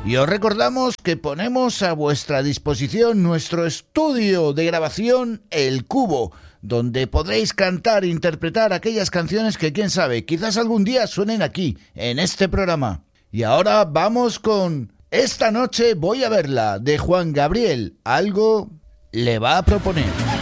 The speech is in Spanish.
Y os recordamos que ponemos a vuestra disposición nuestro estudio de grabación El Cubo, donde podréis cantar e interpretar aquellas canciones que, quién sabe, quizás algún día suenen aquí, en este programa. Y ahora vamos con Esta noche voy a verla, de Juan Gabriel. Algo le va a proponer.